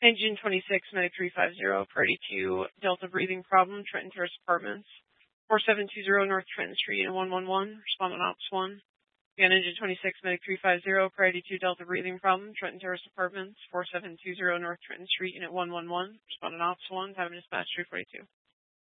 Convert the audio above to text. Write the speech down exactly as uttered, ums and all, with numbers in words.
Engine twenty-six, Medic three five zero, Priority two, Delta breathing problem, Trenton Terrace Apartments, four seven two zero North Trenton Street, Unit one one one, respond on Ops one. Again, Engine twenty-six, Medic three five zero, Priority two, Delta breathing problem, Trenton Terrace Apartments, four seven two zero North Trenton Street, Unit one one one, respond on Ops one, time of dispatch three forty-two.